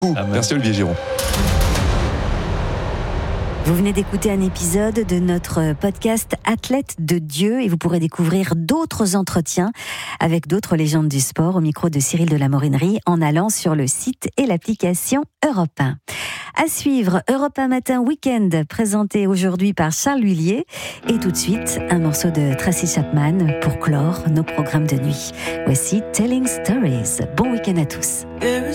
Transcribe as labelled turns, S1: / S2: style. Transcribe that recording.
S1: Merci Olivier Giron.
S2: Vous venez d'écouter un épisode de notre podcast Athlète de Dieu et vous pourrez découvrir d'autres entretiens avec d'autres légendes du sport au micro de Cyril de la Morinerie en allant sur le site et l'application Europe 1. À suivre, Europe 1 Matin Week-end présenté aujourd'hui par Charles Lhuillier et tout de suite un morceau de Tracy Chapman pour clore nos programmes de nuit. Voici Telling Stories. Bon week-end à tous.